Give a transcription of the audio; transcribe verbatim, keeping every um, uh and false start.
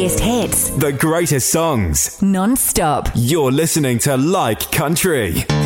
biggest hits. The greatest songs. Non-stop. You're listening to Like Country.